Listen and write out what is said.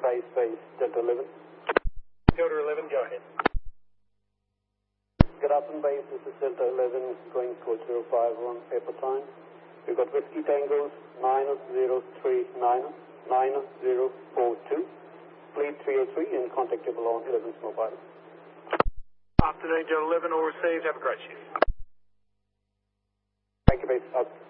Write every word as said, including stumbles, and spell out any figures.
base, base, Delta eleven. Delta eleven, go ahead. Good afternoon, base. This is Delta eleven going code zero five one paper time. We've got Whiskey Tangos nine zero three nine nine zero four two. Fleet three oh three and contactable on eleven's mobile. Afternoon, Delta eleven, all received. Have a great shift. Thank you, base. Out.